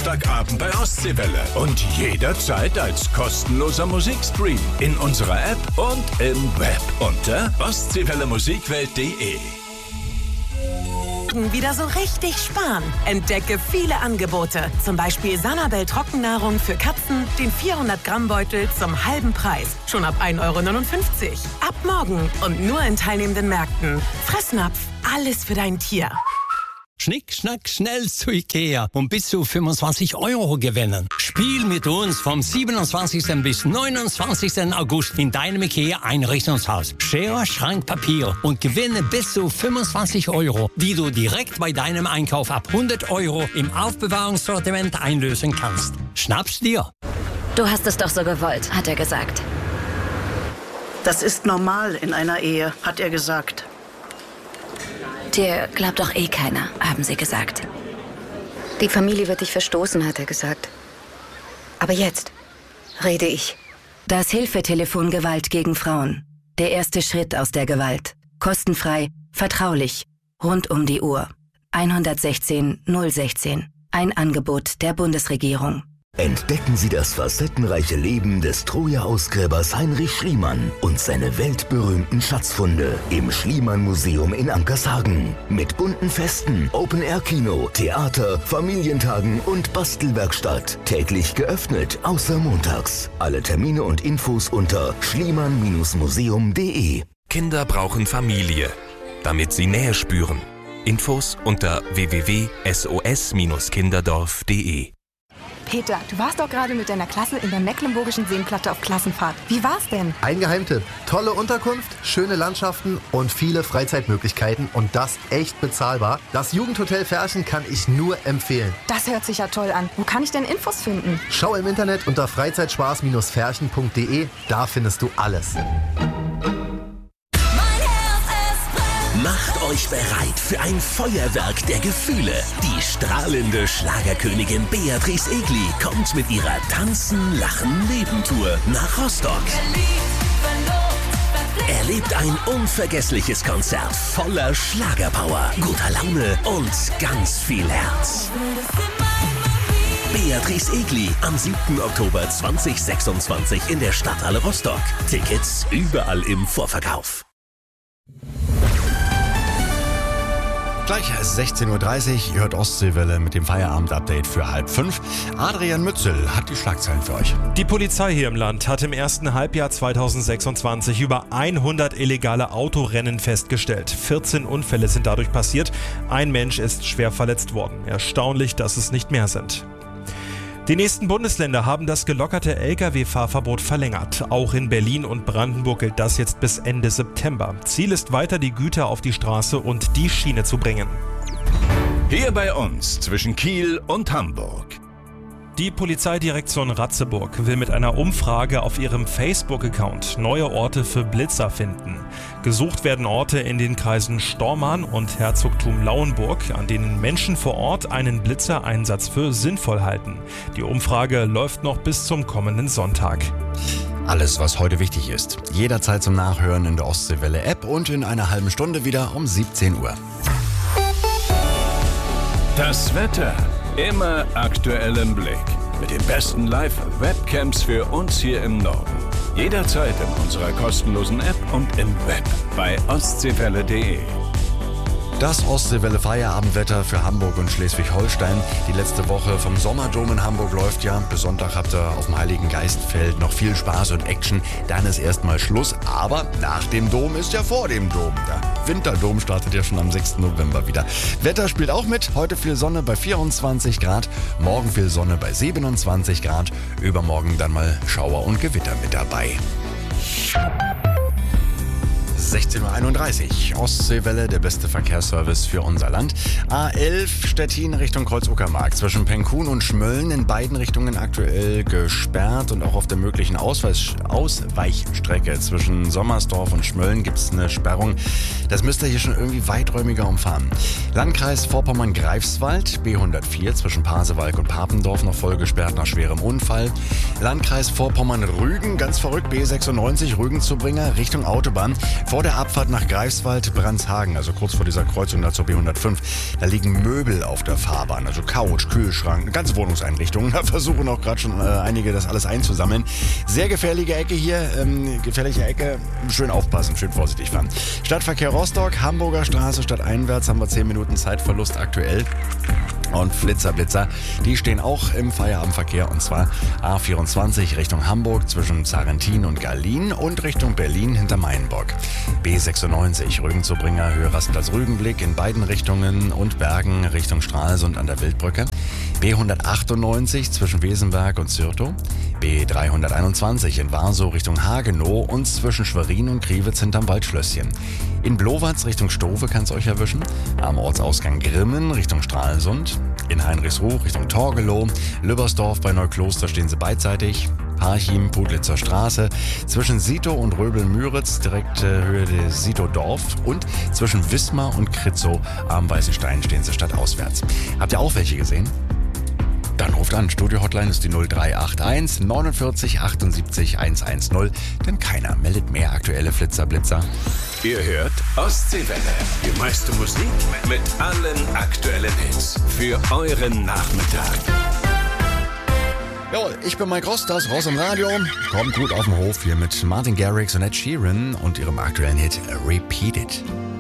Samstagabend bei Ostseewelle. Und jederzeit als kostenloser Musikstream in unserer App und im Web unter ostseewellemusikwelt.de. Wieder so richtig sparen. Entdecke viele Angebote. Zum Beispiel Sanabel Trockennahrung für Katzen, den 400-Gramm-Beutel zum halben Preis. Schon ab 1,59 €. Ab morgen und nur in teilnehmenden Märkten. Fressnapf, alles für dein Tier. Schnick, schnack, schnell zu Ikea und bis zu 25 € gewinnen. Spiel mit uns vom 27. bis 29. August in deinem Ikea-Einrichtungshaus. Schere, Schrank, Papier und gewinne bis zu 25 €, die du direkt bei deinem Einkauf ab 100 € im Aufbewahrungssortiment einlösen kannst. Schnapp's dir. Du hast es doch so gewollt, hat er gesagt. Das ist normal in einer Ehe, hat er gesagt. Dir glaubt doch eh keiner, haben sie gesagt. Die Familie wird dich verstoßen, hat er gesagt. Aber jetzt rede ich. Das Hilfetelefon Gewalt gegen Frauen. Der erste Schritt aus der Gewalt. Kostenfrei, vertraulich, rund um die Uhr. 116 016. Ein Angebot der Bundesregierung. Entdecken Sie das facettenreiche Leben des Troja-Ausgräbers Heinrich Schliemann und seine weltberühmten Schatzfunde im Schliemann-Museum in Ankershagen. Mit bunten Festen, Open-Air-Kino, Theater, Familientagen und Bastelwerkstatt. Täglich geöffnet, außer montags. Alle Termine und Infos unter schliemann-museum.de. Kinder brauchen Familie, damit sie Nähe spüren. Infos unter www.sos-kinderdorf.de. Peter, du warst doch gerade mit deiner Klasse in der Mecklenburgischen Seenplatte auf Klassenfahrt. Wie war's denn? Ein Geheimtipp. Tolle Unterkunft, schöne Landschaften und viele Freizeitmöglichkeiten und das echt bezahlbar. Das Jugendhotel Ferchen kann ich nur empfehlen. Das hört sich ja toll an. Wo kann ich denn Infos finden? Schau im Internet unter freizeitspaß-ferchen.de. Da findest du alles. Macht euch bereit für ein Feuerwerk der Gefühle. Die strahlende Schlagerkönigin Beatrice Egli kommt mit ihrer Tanzen, Lachen, Leben-Tour nach Rostock. Erlebt ein unvergessliches Konzert voller Schlagerpower, guter Laune und ganz viel Herz. Beatrice Egli am 7. Oktober 2026 in der Stadthalle Rostock. Tickets überall im Vorverkauf. Gleich 16:30 Uhr, ihr hört Ostseewelle mit dem Feierabend-Update für 4:30. Adrian Mützel hat die Schlagzeilen für euch. Die Polizei hier im Land hat im ersten Halbjahr 2026 über 100 illegale Autorennen festgestellt. 14 Unfälle sind dadurch passiert. Ein Mensch ist schwer verletzt worden. Erstaunlich, dass es nicht mehr sind. Die nächsten Bundesländer haben das gelockerte Lkw-Fahrverbot verlängert. Auch in Berlin und Brandenburg gilt das jetzt bis Ende September. Ziel ist weiter, die Güter auf die Straße und die Schiene zu bringen. Hier bei uns zwischen Kiel und Hamburg. Die Polizeidirektion Ratzeburg will mit einer Umfrage auf ihrem Facebook-Account neue Orte für Blitzer finden. Gesucht werden Orte in den Kreisen Stormarn und Herzogtum Lauenburg, an denen Menschen vor Ort einen Blitzereinsatz für sinnvoll halten. Die Umfrage läuft noch bis zum kommenden Sonntag. Alles, was heute wichtig ist. Jederzeit zum Nachhören in der Ostseewelle-App und in einer halben Stunde wieder um 17 Uhr. Das Wetter. Immer aktuell im Blick. Mit den besten Live-Webcams für uns hier im Norden. Jederzeit in unserer kostenlosen App und im Web bei ostseewelle.de. Das Ostseewelle-Feierabendwetter für Hamburg und Schleswig-Holstein. Die letzte Woche vom Sommerdom in Hamburg läuft ja. Bis Sonntag habt ihr auf dem Heiligen Geistfeld noch viel Spaß und Action. Dann ist erstmal Schluss. Aber nach dem Dom ist ja vor dem Dom. Der Winterdom startet ja schon am 6. November wieder. Wetter spielt auch mit. Heute viel Sonne bei 24 Grad. Morgen viel Sonne bei 27 Grad. Übermorgen dann mal Schauer und Gewitter mit dabei. 16:31 Uhr. Ostseewelle, der beste Verkehrsservice für unser Land. A11 Stettin Richtung Kreuz-Uckermark. Zwischen Penkun und Schmölln in beiden Richtungen aktuell gesperrt. Und auch auf der möglichen Ausweichstrecke zwischen Sommersdorf und Schmölln gibt es eine Sperrung. Das müsst ihr hier schon irgendwie weiträumiger umfahren. Landkreis Vorpommern-Greifswald, B104 zwischen Pasewalk und Papendorf noch voll gesperrt nach schwerem Unfall. Landkreis Vorpommern-Rügen, ganz verrückt, B96 Rügen-Zubringer Richtung Autobahn. Vor der Abfahrt nach Greifswald-Brandshagen, also kurz vor dieser Kreuzung da zur B105, da liegen Möbel auf der Fahrbahn, also Couch, Kühlschrank, eine ganze Wohnungseinrichtung. Da versuchen auch gerade schon einige das alles einzusammeln. Sehr gefährliche Ecke hier, schön aufpassen, schön vorsichtig fahren. Stadtverkehr Rostock, Hamburger Straße, stadteinwärts haben wir 10 Minuten Zeitverlust aktuell. Und Blitzer, die stehen auch im Feierabendverkehr, und zwar A24 Richtung Hamburg zwischen Sarrentin und Garlin und Richtung Berlin hinter Meienburg. B96 Rügen-Zurbringer Höhe Rastenplatz-Rügenblick in beiden Richtungen und Bergen Richtung Stralsund an der Wildbrücke. B198 zwischen Wesenberg und Syrtow. B321 in Warsow Richtung Hagenow und zwischen Schwerin und Kriwitz hinterm Waldschlösschen. In Blowatz Richtung Stowe kann es euch erwischen. Am Ortsausgang Grimmen Richtung Stralsund. In Heinrichsruh Richtung Torgelow. Lübbersdorf bei Neukloster stehen sie beidseitig. Parchim, Putlitzer Straße. Zwischen Sito und Röbel-Müritz direkt Höhe des Sito-Dorf. Und zwischen Wismar und Kritzow am Weißenstein stehen sie stadtauswärts. Habt ihr auch welche gesehen? Dann ruft an. Studio-Hotline ist die 0381 49 78 110, denn keiner meldet mehr aktuelle Blitzer. Ihr hört Ostseewelle. Die meiste Musik mit allen aktuellen Hits für euren Nachmittag. Jawohl, ich bin Mike Rost, das Ross im Radio. Kommt gut auf den Hof hier mit Martin Garrix und Ed Sheeran und ihrem aktuellen Hit Repeat It.